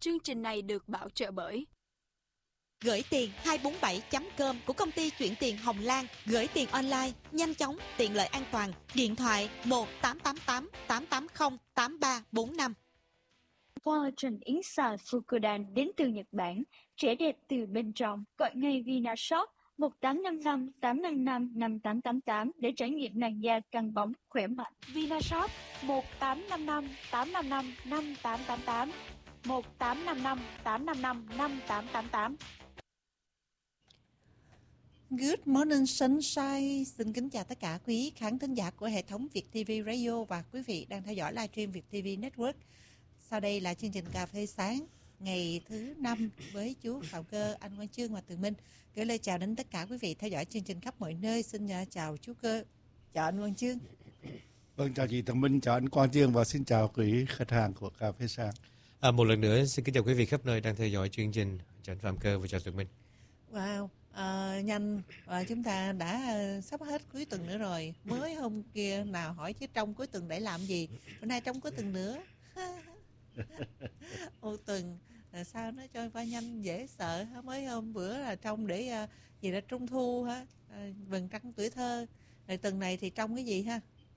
Chương trình này được bảo trợ bởi Gửi tiền 247.com của công ty chuyển tiền Hồng Lan. Gửi tiền online, nhanh chóng, tiện lợi an toàn. Điện thoại 1888 880 8345. Collagen Inside Fukudan đến từ Nhật Bản. Trẻ đẹp từ bên trong. Gọi ngay Vinashop 1855 855 5888 để trải nghiệm làn da căng bóng, khỏe mạnh. Vinashop 1855 855 5888 1855 855 5888. Good morning sunshine. Xin kính chào tất cả quý khán thính giả của hệ thống Việt TV Radio và quý vị đang theo dõi livestream Việt TV Network. Sau đây là chương trình cà phê sáng ngày thứ 5 với chú Phạm Cơ, anh Quang Chương và Tường Minh. Gửi lời chào đến tất cả quý vị theo dõi chương trình khắp mọi nơi. Xin chào chú Cơ, chào anh Quang Chương. Vâng, chào chị Tường Minh, chào anh Quang Chương và xin chào quý khách hàng của cà phê sáng. Một lần nữa xin kính chào quý vị khắp nơi đang theo dõi chương trình. Chào anh Phạm Cơ và chào Tường Minh. Wow, nhanh chúng ta đã sắp hết cuối tuần nữa rồi. Mới hôm kia nào hỏi chứ trong cuối tuần để làm gì, bữa nay trong cuối tuần nữa. Ô tuần sao nó trôi qua nhanh dễ sợ. Mới hôm bữa là trong để gì là trung thu ha, vầng trăng tuổi thơ. Rồi tuần này thì trong cái gì ha?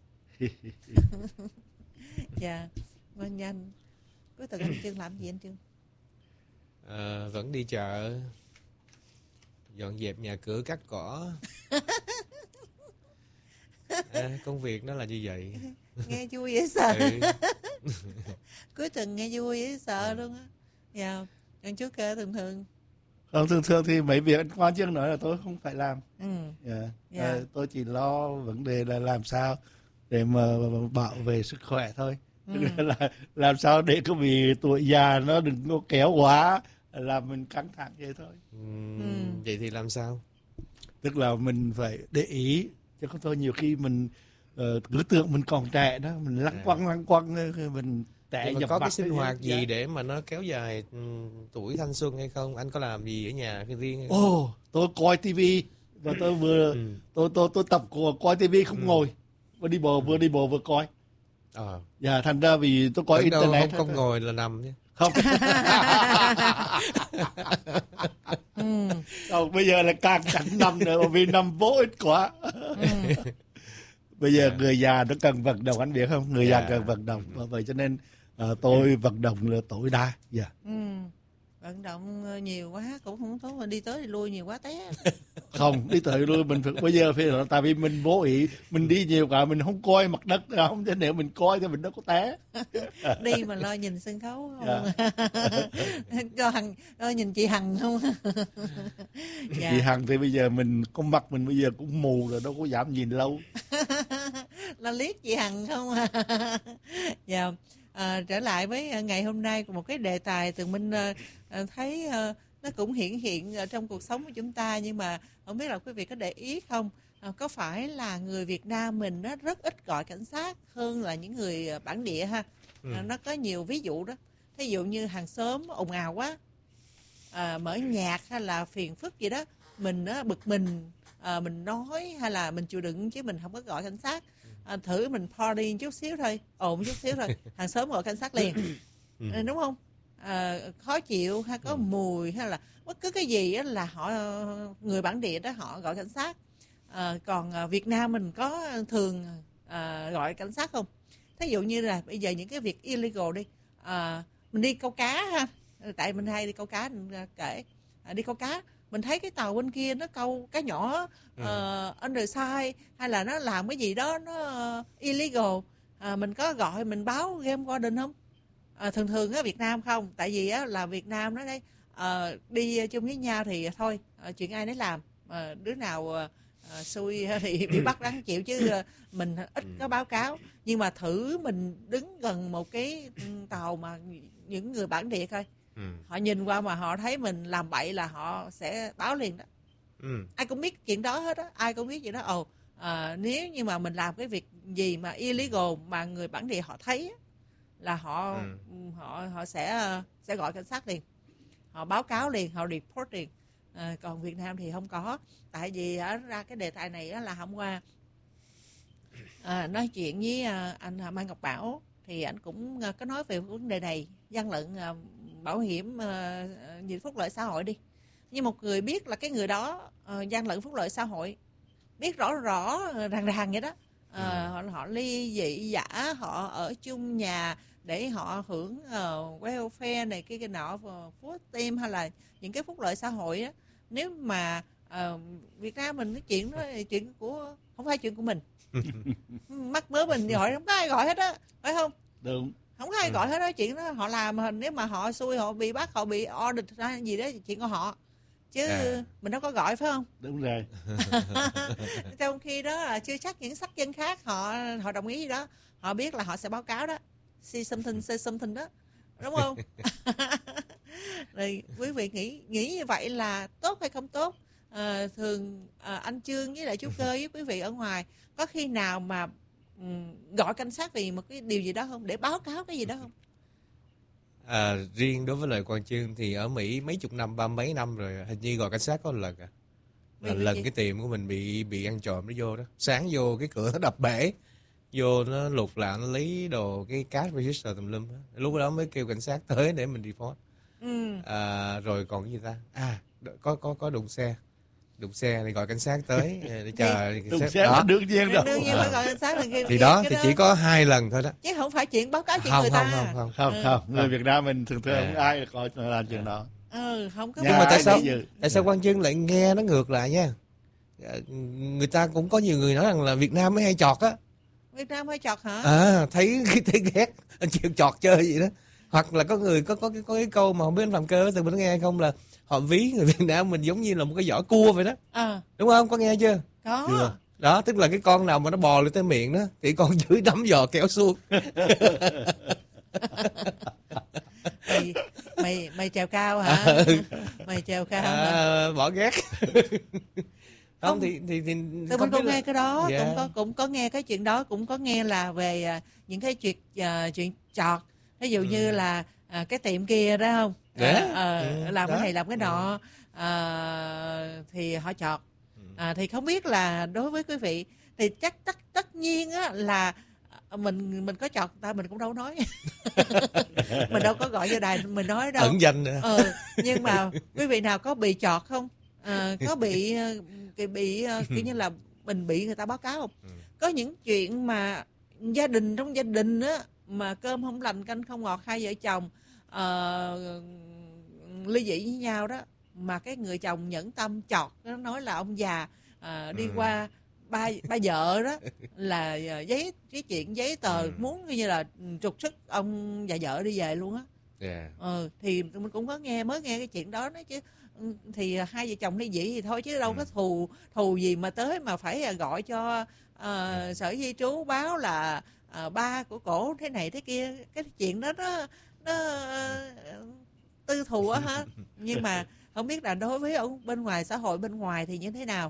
Dạ, nhanh. Cuối tuần anh Trương làm gì anh Trương? Vẫn đi chợ, dọn dẹp nhà cửa, cắt cỏ. Công việc nó là như vậy. Nghe vui dễ sợ. Ừ. Cuối tuần nghe vui dễ sợ luôn á. Dạ, còn chú Cơ thường. Không, thường thì mấy việc anh Quang Chương nói là tôi không phải làm. Dạ. Tôi chỉ lo vấn đề là làm sao để mà bảo vệ sức khỏe thôi. Là làm sao để cái vì tuổi già nó đừng có kéo quá làm mình căng thẳng vậy thôi. Vậy thì làm sao? Tức là mình phải để ý, chứ không thôi nhiều khi mình cứ tưởng mình còn trẻ đó, mình lăng quăng mình trẻ nhập có vặt cái sinh hoạt gì để mà nó kéo dài tuổi thanh xuân hay không? Anh có làm gì ở nhà cái riêng hay không? Tôi coi tivi và tôi vừa tôi tập coi tivi không ngồi, vừa đi bộ vừa coi. Dạ, thành ra vì tôi coi internet không ngồi là nằm chứ. Không. Không, bây giờ là càng cảnh nằm nữa vì nằm vô ích quá. Bây giờ người già nó cần vận động, anh biết không? Người già cần vận động, và vậy cho nên tôi vận động là tối đa. Dạ. Vận động nhiều quá cũng không tốt, mà đi tới đi lui nhiều quá té. Không, đi tới lui mình phải, bây giờ phải là tại vì mình vô ý, mình đi nhiều cả mình không coi mặt đất, không chứ nếu mình coi thì mình đâu có té. Đi mà lo nhìn sân khấu không? Lo nhìn chị Hằng không? Dạ. Chị Hằng thì bây giờ mình con mặt mình bây giờ cũng mù rồi, đâu có dám nhìn lâu. Lo liếc chị Hằng không? Dạ. Trở lại với ngày hôm nay một cái đề tài Tường Minh thấy nó cũng hiện trong cuộc sống của chúng ta, nhưng mà không biết là quý vị có để ý không, có phải là người Việt Nam mình nó rất ít gọi cảnh sát hơn là những người bản địa ha. Nó có nhiều ví dụ đó, thí dụ như hàng xóm ồn ào quá, mở nhạc hay là phiền phức gì đó, mình bực mình, mình nói hay là mình chịu đựng chứ mình không có gọi cảnh sát. Thử mình party chút xíu thôi, ồn chút xíu thôi, hàng xóm gọi cảnh sát liền. Đúng không? Khó chịu hay có mùi hay là bất cứ cái gì là họ, người bản địa đó họ gọi cảnh sát. Còn Việt Nam mình có thường gọi cảnh sát không? Thí dụ như là bây giờ những cái việc illegal đi, mình đi câu cá ha, tại mình hay đi câu cá, mình kể đi câu cá, mình thấy cái tàu bên kia nó câu cá nhỏ undersize hay là nó làm cái gì đó nó illegal, mình có gọi mình báo game warden không? Thường ở Việt Nam không, tại vì là Việt Nam nó đây đi chung với nhau thì thôi, chuyện ai nấy làm, đứa nào xui thì bị bắt đáng chịu, chứ mình ít có báo cáo. Nhưng mà thử mình đứng gần một cái tàu mà những người bản địa coi, họ nhìn qua mà họ thấy mình làm bậy là họ sẽ báo liền đó. Ai cũng biết chuyện đó hết á, ai cũng biết chuyện đó. Nếu như mà mình làm cái việc gì mà illegal mà người bản địa họ thấy á, là họ sẽ gọi cảnh sát liền, họ báo cáo liền, họ report liền. Còn Việt Nam thì không có. Tại vì ra cái đề tài này là hôm qua nói chuyện với anh Mai Ngọc Bảo thì anh cũng có nói về vấn đề này, gian lận bảo hiểm gì phúc lợi xã hội đi, nhưng một người biết là cái người đó gian lận phúc lợi xã hội, biết rõ rõ ràng ràng vậy đó, họ ly dị giả, họ ở chung nhà để họ hưởng welfare này cái nọ, phúc tim hay là những cái phúc lợi xã hội á. Nếu mà Việt Nam mình nói chuyện đó là chuyện của, không phải chuyện của mình. Mắc mớ mình gọi không có ai gọi hết á, phải không? Đúng. Không có ai gọi hết đó, chuyện đó họ làm, nếu mà họ xui, họ bị bắt, họ bị audit ra gì đó, chuyện của họ, chứ mình đâu có gọi, phải không? Đúng rồi. Trong khi đó là chưa chắc những sắc dân khác họ đồng ý gì đó, họ biết là họ sẽ báo cáo đó, say something đó, đúng không? Rồi quý vị nghĩ như vậy là tốt hay không tốt? Thường anh Chương với lại chú Cơ với quý vị ở ngoài có khi nào mà gọi cảnh sát vì một cái điều gì đó không, để báo cáo cái gì đó không? Riêng đối với lời Quang Chương thì ở Mỹ mấy chục năm, 30 mấy năm rồi, hình như gọi cảnh sát có một lần lần cái tiệm của mình bị ăn trộm, nó vô đó, sáng vô cái cửa nó đập bể, vô nó lục lại, nó lấy đồ, cái cash register tùm lum, lúc đó mới kêu cảnh sát tới để mình report. Rồi còn cái gì ta, có đụng xe thì gọi cảnh sát tới để chờ Đụng cảnh sát. xe là đương nhiên rồi. Đương nhiên phải gọi cảnh sát. Thì đó thì chỉ có 2 lần thôi đó, chứ không phải chuyện báo cáo chuyện không người ta. Không, người Việt Nam mình thường không ai có làm chuyện đó. Không có. Nhưng mà tại sao Quang Chương lại nghe nó ngược lại nha? Người ta cũng có nhiều người nói rằng là Việt Nam mới hay chọt á. Việt Nam hay chọt hả? Thấy ghét anh chịu chọt chơi gì đó. Hoặc là có người có cái câu mà không biết anh Phạm Cơ từng mình nghe không, là họ ví người Việt Nam mình giống như là một cái giỏ cua vậy đó. Đúng không? Có nghe chưa? Có. Chưa. Đó, tức là cái con nào mà nó bò lên tới miệng đó thì con dưới đấm giò kéo xuống. Mày trèo cao hả? Mày trèo cao hả? Bỏ ghét. Không thì mình cũng nghe cái đó, cũng có nghe cái chuyện đó, cũng có nghe là về những cái chuyện chọt, ví dụ như là cái tiệm kia đó không, làm cái này làm cái nọ, thì họ chọt. Thì không biết là đối với quý vị thì tất nhiên á là mình có chọt ta, mình cũng đâu nói. Mình đâu có gọi vô đài mình nói đâu, ẩn danh nữa. Nhưng mà quý vị nào có bị chọt không? Có bị kiểu như là mình bị người ta báo cáo không? Có những chuyện mà trong gia đình á, mà cơm không lành canh không ngọt, hai vợ chồng ly dị với nhau đó, mà cái người chồng nhẫn tâm chọt, nó nói là ông già đi qua ba vợ đó là cái chuyện giấy tờ muốn như là trục xuất ông và vợ đi về luôn á. Thì mình cũng mới nghe cái chuyện đó chứ. Thì hai vợ chồng ly dị thì thôi, chứ đâu có thù gì mà tới mà phải gọi cho sở di trú báo là ba của cổ thế này thế kia. Cái chuyện đó nó tư thù á ha. Nhưng mà không biết là đối với ở bên ngoài, xã hội bên ngoài thì như thế nào?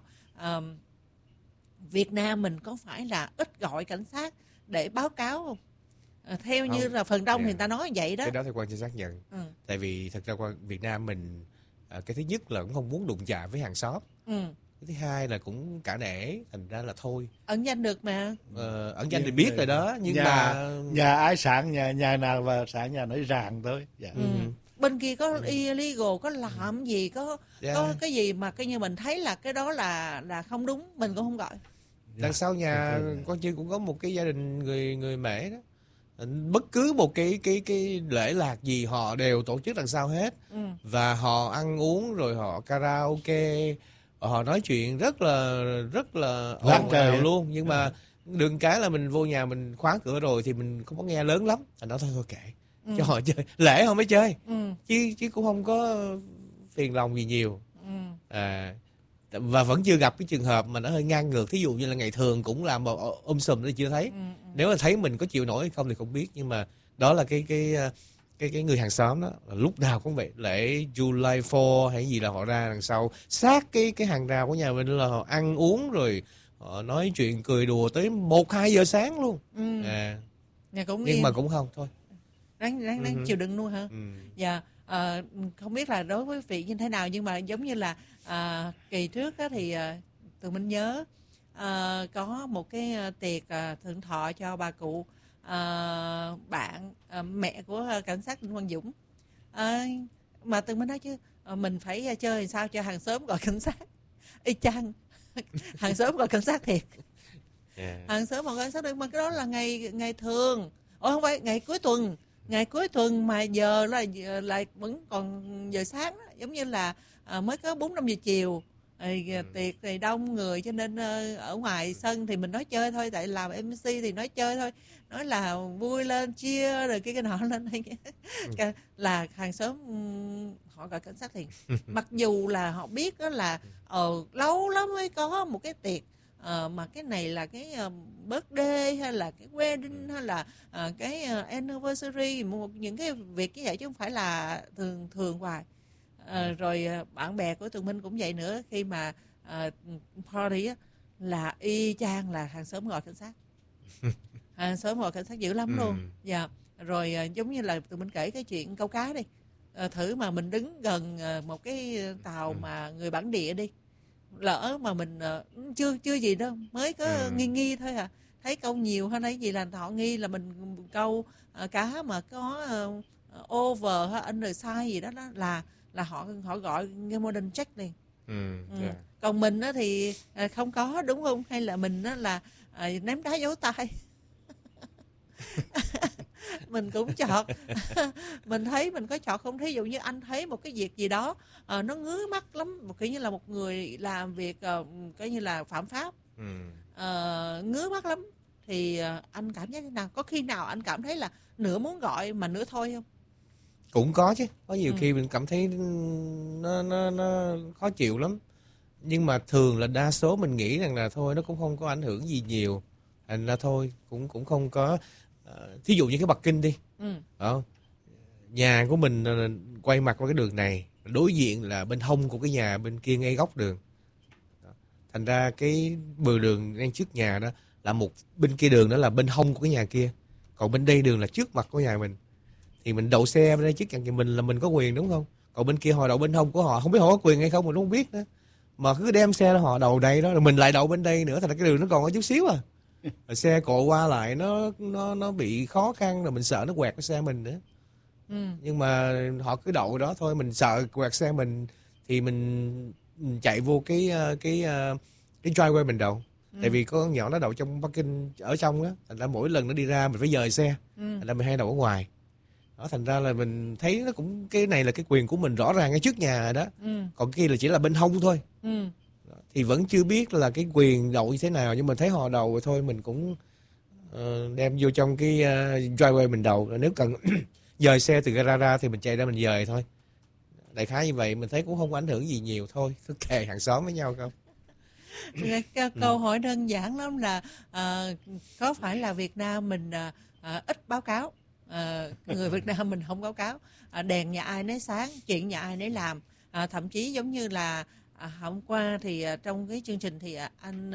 Việt Nam mình có phải là ít gọi cảnh sát để báo cáo không? Theo như là phần đông thì người ta nói vậy đó. Cái đó thì Quang Chương xác nhận. Tại vì thật ra Việt Nam mình, cái thứ nhất là cũng không muốn đụng chạm với hàng xóm. Cái thứ hai là cũng cả nể, thành ra là thôi. Ẩn danh được mà. Ẩn danh thì biết rồi đó, nhưng mà nhà ai sáng nhà nào và sáng nhà nói ràng thôi. Bên kia có illegal, có làm gì, có cái gì mà coi như mình thấy là cái đó là không đúng, mình cũng không gọi. Đằng sau nhà Quang Chương cũng có một cái gia đình người Mễ đó. Bất cứ một cái lễ lạc gì họ đều tổ chức đằng sau hết. Và họ ăn uống rồi họ karaoke, họ nói chuyện rất là ồn ào luôn. Nhưng mà đừng cái là mình vô nhà mình khóa cửa rồi thì mình không có nghe lớn lắm, thành đó thôi kệ cho họ chơi, lễ họ mới chơi, chứ cũng không có phiền lòng gì nhiều. Và vẫn chưa gặp cái trường hợp mà nó hơi ngang ngược, thí dụ như là ngày thường cũng làm sùm thì chưa thấy. Nếu mà thấy mình có chịu nổi hay không thì không biết, nhưng mà đó là cái người hàng xóm đó, lúc nào cũng vậy, lễ July 4 hay gì là họ ra đằng sau sát cái hàng rào của nhà mình, là họ ăn uống rồi họ nói chuyện cười đùa tới 1-2 giờ sáng luôn. Nhưng mà cũng không thôi, đáng chịu đựng luôn hả? Dạ. Không biết là đối với vị như thế nào, nhưng mà giống như là kỳ trước đó thì tụi mình nhớ có một cái tiệc thượng thọ cho bà cụ bạn mẹ của cảnh sát Đinh Quang Dũng. Mà Tường mới nói chứ mình phải chơi làm sao cho hàng xóm gọi cảnh sát. Y chang hàng xóm gọi cảnh sát thiệt. Hàng xóm gọi cảnh sát được, mà cái đó là ngày thường. Không phải ngày cuối tuần. Ngày cuối tuần mà giờ là vẫn còn giờ sáng đó. Giống như là mới có 4-5 giờ chiều. Tiệc thì đông người, cho nên ở ngoài sân thì mình nói chơi thôi, tại làm MC thì nói chơi thôi, nói là vui lên chia rồi cái nọ lên là hàng xóm họ gọi cảnh sát liền. Mặc dù là họ biết đó là lâu lắm mới có một cái tiệc mà cái này là cái birthday hay là cái wedding hay là cái anniversary, những cái việc như vậy chứ không phải là thường hoài. Rồi bạn bè của Tường Minh cũng vậy nữa, khi mà party á, là y chang là hàng xóm gọi cảnh sát. Hàng xóm gọi cảnh sát dữ lắm luôn. Dạ. Rồi giống như là Tường Minh kể cái chuyện câu cá đi, thử mà mình đứng gần một cái tàu mà người bản địa đi, lỡ mà mình chưa gì đâu, mới có nghi thôi à, thấy câu nhiều hay cái gì là họ nghi là mình câu cá mà có over hay undersize gì đó, là họ gọi cái modern check liền. Còn mình á thì không có, đúng không? Hay là mình á là ném đá dấu tay. Mình cũng chọt. Mình thấy mình có chọt không? Thí dụ như anh thấy một cái việc gì đó nó ngứa mắt lắm, kiểu như là một người làm việc coi như là phạm pháp, ngứa mắt lắm, thì anh cảm giác thế nào? Có khi nào anh cảm thấy là nửa muốn gọi mà nửa thôi không? Cũng có chứ, có nhiều khi mình cảm thấy nó khó chịu lắm, nhưng mà thường là đa số mình nghĩ rằng là thôi nó cũng không có ảnh hưởng gì nhiều, thành ra thôi cũng không có. Thí dụ như cái Bắc Kinh đi, nhà của mình quay mặt qua cái đường này, đối diện là bên hông của cái nhà bên kia ngay góc đường, thành ra cái bờ đường ngay trước nhà đó là một bên kia đường, đó là bên hông của cái nhà kia, còn bên đây đường là trước mặt của nhà mình, thì mình đậu xe bên đây trước nhà mình là mình có quyền, đúng không? Còn bên kia họ đậu bên hông của họ, không biết họ có quyền hay không mình không biết nữa, mà cứ đem xe họ đậu đây đó, rồi mình lại đậu bên đây nữa, thành ra cái đường nó còn có chút xíu à. Rồi xe cộ qua lại nó bị khó khăn, rồi mình sợ nó quẹt cái xe mình nữa. Nhưng mà họ cứ đậu đó thôi, mình sợ quẹt xe mình thì mình chạy vô cái driveway mình đậu. Tại vì có con nhỏ nó đậu trong parking ở trong đó, thành ra mỗi lần nó đi ra mình phải dời xe, thành ra mình hay đậu ở ngoài. Đó, thành ra là mình thấy nó cũng, cái này là cái quyền của mình rõ ràng ngay trước nhà rồi đó. Còn cái kia là chỉ là bên hông thôi. Thì vẫn chưa biết là cái quyền đậu như thế nào, nhưng mà thấy họ đậu rồi thôi mình cũng đem vô trong cái driveway mình đậu. Nếu cần dời xe từ gara ra thì mình chạy ra mình dời thôi. Đại khái như vậy, mình thấy cũng không có ảnh hưởng gì nhiều thôi, cứ kề hàng xóm với nhau không. Câu hỏi đơn giản lắm là có phải là Việt Nam mình ít báo cáo? Người Việt Nam mình không báo cáo, đèn nhà ai nấy sáng, chuyện nhà ai nấy làm, thậm chí giống như là hôm qua thì trong cái chương trình thì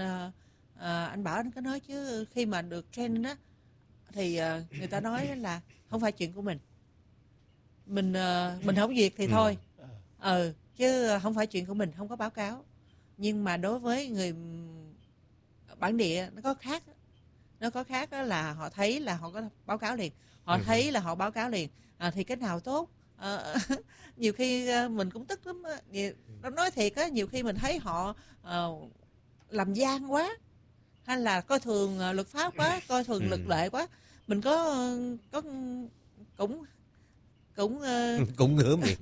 anh Bảo anh có nói chứ, khi mà được trend á thì người ta nói là không phải chuyện của mình không duyệt thì thôi, chứ không phải chuyện của mình, không có báo cáo. Nhưng mà đối với người bản địa nó có khác đó là họ thấy là họ có báo cáo liền, họ thấy là họ báo cáo liền, thì cái nào tốt. Nhiều khi mình cũng tức lắm, nói thiệt á, nhiều khi mình thấy họ làm gian quá, hay là coi thường luật pháp quá, coi thường luật lệ quá, mình cũng ngửa miệng.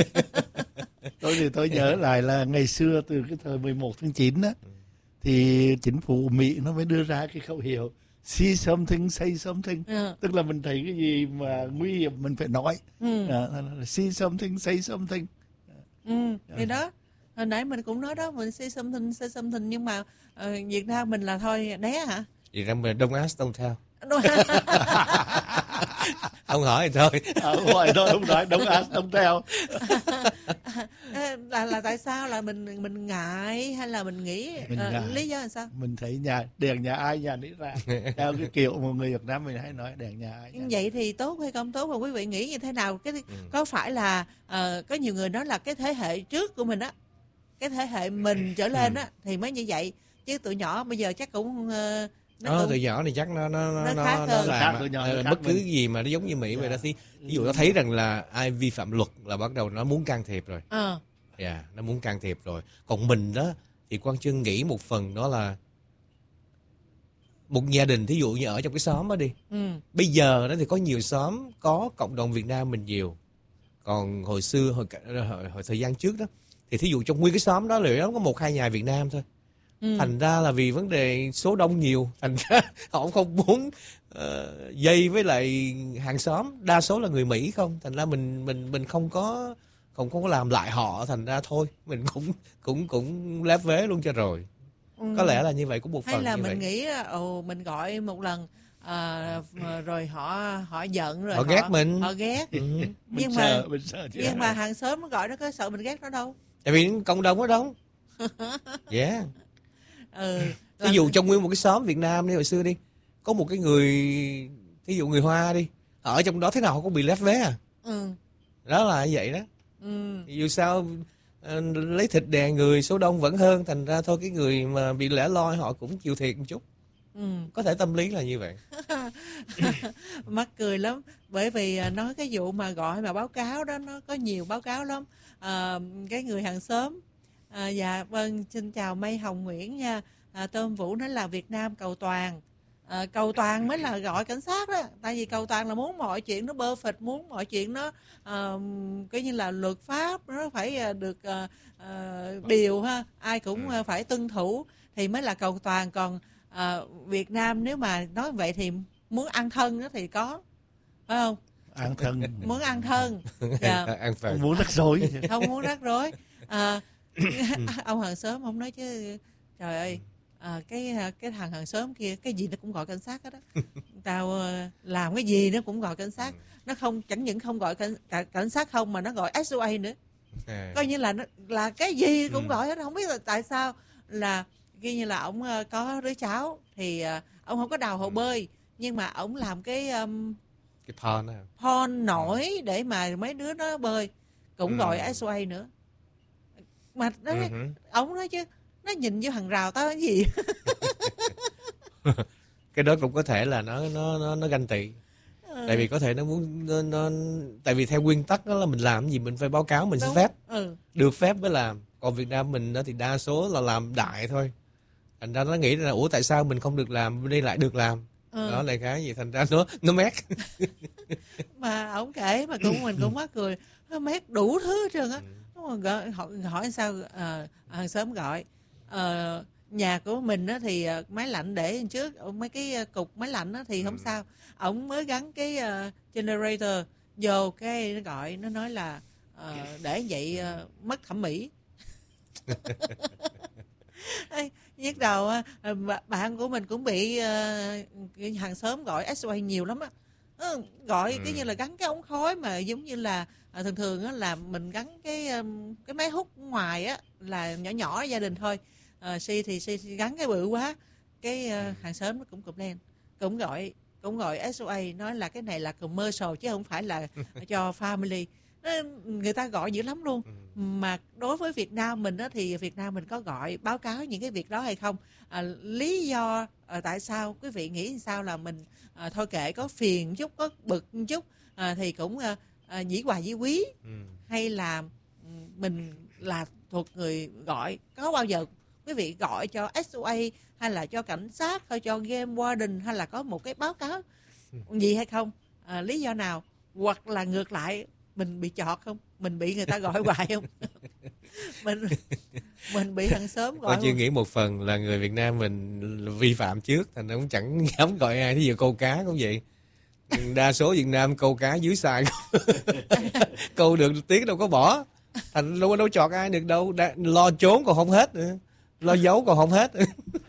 Tôi nhớ lại là ngày xưa từ cái thời 11 tháng 9 á, thì chính phủ Mỹ nó mới đưa ra cái khẩu hiệu see something, say something. Tức là mình thấy cái gì mà nguy hiểm mình phải nói. See something, say something. Thì đó, hồi nãy mình cũng nói đó, mình say something, nhưng mà Việt Nam mình là thôi né hả? Việt Nam mình don't ask, don't tell. Không hỏi thì thôi. Hỏi thôi, không nói, don't ask, don't tell. Là tại sao là mình ngại, hay là mình nghĩ lý do là sao? Mình thấy đèn nhà ai nhà nấy ra. Theo cái kiểu một người Việt Nam mình hay nói đèn nhà ai. Nhưng vậy thì tốt hay không tốt, mà quý vị nghĩ như thế nào? Có phải là có nhiều người nói là cái thế hệ trước của mình á, cái thế hệ mình trở lên á thì mới như vậy, chứ tụi nhỏ bây giờ chắc cũng Từ nhỏ thì chắc nó khác hơn. làm Khác bất cứ gì mà nó giống như Mỹ vậy đó. Thì ví dụ nó thấy rằng là ai vi phạm luật là bắt đầu nó muốn can thiệp rồi. Nó muốn can thiệp rồi. Còn mình đó thì Quang Trân nghĩ một phần đó là một gia đình, thí dụ như ở trong cái xóm đó đi. Bây giờ đó thì có nhiều xóm có cộng đồng Việt Nam mình nhiều. Còn hồi xưa, hồi thời gian trước đó, thì thí dụ trong nguyên cái xóm đó liệu đó có 1-2 nhà Việt Nam thôi. Thành ra là vì vấn đề số đông nhiều, thành ra họ không muốn dây với lại hàng xóm, đa số là người Mỹ không. Thành ra mình không có làm lại họ, thành ra thôi mình cũng lép vế luôn cho rồi. Có lẽ là như vậy, cũng một phần như vậy. Hay là mình nghĩ mình gọi một lần rồi họ giận rồi họ ghét mình. Họ ghét. Nhưng mà hàng xóm nó gọi nó có sợ mình ghét nó đâu. Tại vì cộng đồng ở đâu. Ví dụ trong nguyên một cái xóm Việt Nam đi, hồi xưa đi, có một cái người, ví dụ người Hoa đi, ở trong đó thế nào họ cũng bị lép vế đó là như vậy đó. Dù sao lấy thịt đè người, số đông vẫn hơn, thành ra thôi cái người mà bị lẻ loi họ cũng chịu thiệt một chút. Có thể tâm lý là như vậy. Mắc cười lắm, bởi vì nói cái vụ mà gọi mà báo cáo đó, nó có nhiều báo cáo lắm. Cái người hàng xóm dạ vâng, xin chào Mây Hồng Nguyễn nha. Tôm Vũ nói là Việt Nam cầu toàn. Cầu toàn mới là gọi cảnh sát đó. Tại vì cầu toàn là muốn mọi chuyện nó perfect, muốn mọi chuyện nó coi như là luật pháp nó phải được điều ha, ai cũng phải tuân thủ thì mới là cầu toàn. Còn Việt Nam nếu mà nói vậy thì muốn ăn thân đó thì có, phải không? Ăn thân. Muốn ăn thân. Dạ. Không muốn rắc rối. Không muốn rắc rối. Ông hàng xóm không nói chứ trời ơi, cái thằng hàng xóm kia cái gì nó cũng gọi cảnh sát hết đó. Tao làm cái gì nó cũng gọi cảnh sát. Nó không, chẳng những không gọi cảnh sát không mà nó gọi SOA nữa. Coi như là nó là cái gì cũng gọi hết. Không biết là tại sao, là ghi như là ổng có đứa cháu thì ông không có đào hồ bơi, nhưng mà ổng làm cái pond nổi để mà mấy đứa nó bơi, cũng gọi SOA nữa. Mà ổng nói chứ nó nhìn vô hàng rào tao cái gì. Cái đó cũng có thể là nó ganh tị. Tại vì có thể nó muốn tại vì theo nguyên tắc đó là mình làm cái gì mình phải báo cáo, mình xin phép. Được phép mới làm. Còn Việt Nam mình đó thì đa số là làm đại thôi. Thành ra nó nghĩ là ủa tại sao mình không được làm, bên đây lại được làm. Đó là cái gì, thành ra nó mét. Mà ổng kể mà mình cũng mắc cười. Nó mét đủ thứ hết trơn á. Hỏi sao hàng xóm gọi nhà của mình á thì máy lạnh để trước, mấy cái cục máy lạnh á thì không sao. Ổng mới gắn cái generator vô, cái nó gọi, nó nói là để vậy mất thẩm mỹ. Nhức đầu. Bạn của mình cũng bị hàng xóm gọi SOA nhiều lắm á. Gọi cái như là gắn cái ống khói mà giống như là thường thường á là mình gắn cái máy hút ngoài á là nhỏ nhỏ gia đình thôi. Si gắn cái bự quá, cái hàng xóm nó cũng complain, cũng gọi SOA, nói là cái này là commercial chứ không phải là cho family. Người ta gọi dữ lắm luôn. Mà đối với Việt Nam mình á thì Việt Nam mình có gọi báo cáo những cái việc đó hay không? Lý do tại sao quý vị nghĩ sao là mình thôi kệ, có phiền chút, có bực chút thì cũng dĩ hòa vi quý, hay là mình là thuộc người gọi? Có bao giờ quý vị gọi cho SOA hay là cho cảnh sát hay cho game warden hay là có một cái báo cáo gì hay không? Lý do nào? Hoặc là ngược lại, mình bị chọt không? Mình bị người ta gọi hoài không? mình bị hàng xóm gọi. Tôi chỉ nghĩ một phần là người Việt Nam mình vi phạm trước, thành ra cũng chẳng dám gọi ai. Thí dụ câu cá cũng vậy. Đa số Việt Nam câu cá dưới xài. Câu được tiếng đâu có bỏ. Thành đâu chọt ai được đâu. Lo trốn còn không hết nữa. Lo giấu còn không hết.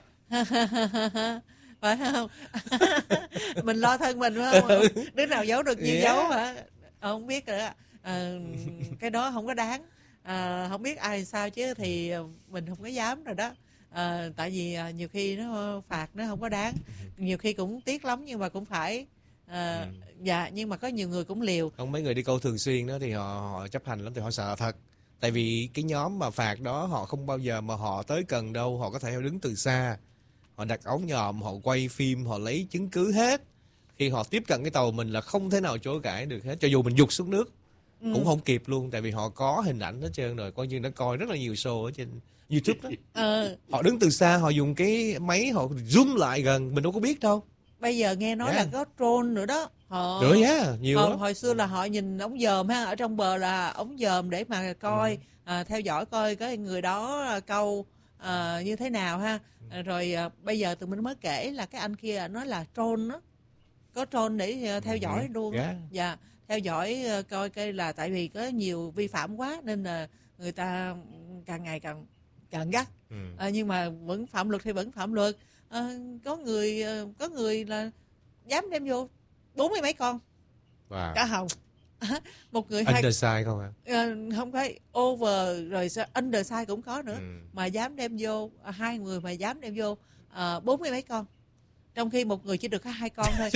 Phải không? Mình lo thân mình phải không? Đứa nào giấu được nhiêu giấu hả? Không biết rồi đó. Cái đó không có đáng. Không biết ai sao chứ thì mình không có dám rồi đó. Tại vì nhiều khi nó phạt nó không có đáng, nhiều khi cũng tiếc lắm nhưng mà cũng phải. Dạ, nhưng mà có nhiều người cũng liều. Không, mấy người đi câu thường xuyên đó thì họ chấp hành lắm, thì họ sợ thật. Tại vì cái nhóm mà phạt đó họ không bao giờ mà họ tới gần đâu, họ có thể đứng từ xa, họ đặt ống nhòm, họ quay phim, họ lấy chứng cứ hết. Khi họ tiếp cận cái tàu mình là không thể nào chối cãi được hết, cho dù mình giục xuống nước cũng không kịp luôn, tại vì họ có hình ảnh hết trơn rồi, coi như đã coi rất là nhiều show ở trên YouTube đó. Họ đứng từ xa, họ dùng cái máy họ zoom lại gần, mình đâu có biết đâu. Bây giờ nghe nói là có drone nữa đó. Nữa nhiều lắm. Hồi xưa là họ nhìn ống dòm ha, ở trong bờ là ống dòm để mà coi, theo dõi coi cái người đó câu như thế nào ha. Rồi bây giờ tụi mình mới kể là cái anh kia nói là drone đó. Có drone để theo dõi luôn. Dạ, theo dõi coi cái là tại vì có nhiều vi phạm quá nên là người ta càng ngày càng gắt. Nhưng mà vẫn phạm luật thì vẫn phạm luật. Có người là dám đem vô 40 mấy con cá hồng. Một người undersize không ạ? Không phải over rồi undersize cũng có nữa. Mà dám đem vô, hai người mà dám đem vô 40 mấy con, trong khi một người chỉ được có 2 con thôi.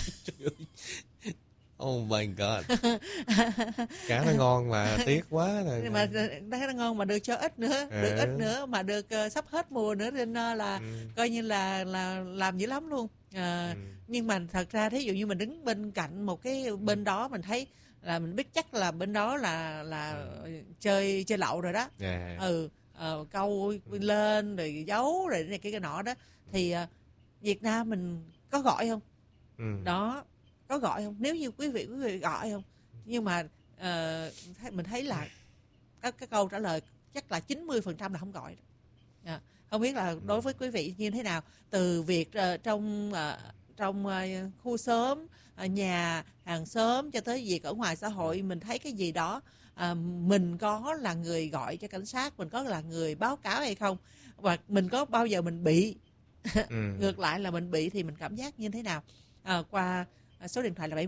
Oh my god. Cá nó ngon mà tiếc quá rồi. Mà cá nó ngon mà được cho ít nữa, được ít nữa mà được sắp hết mùa nữa, nên là coi như là làm dữ lắm luôn. Nhưng mà thật ra thí dụ như mình đứng bên cạnh một cái bên đó, mình thấy là mình biết chắc là bên đó là chơi lậu rồi đó. Câu lên rồi giấu rồi này cái nọ đó, thì Việt Nam mình có gọi không? Đó, có gọi không? Nếu như quý vị gọi không? Nhưng mà mình thấy là cái câu trả lời chắc là 90% là không gọi. Không biết là đối với quý vị như thế nào, từ việc trong khu xóm, nhà hàng xóm, cho tới việc ở ngoài xã hội mình thấy cái gì đó, mình có là người gọi cho cảnh sát, mình có là người báo cáo hay không, và mình có bao giờ mình bị ngược lại là mình bị thì mình cảm giác như thế nào? Qua số điện thoại là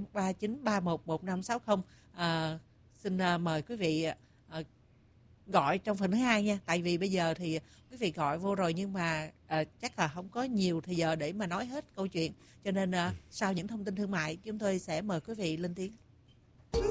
739311560. Xin mời quý vị gọi trong phần thứ 2 nha. Tại vì bây giờ thì quý vị gọi vô rồi, nhưng mà chắc là không có nhiều thời giờ để mà nói hết câu chuyện, cho nên sau những thông tin thương mại chúng tôi sẽ mời quý vị lên tiếng.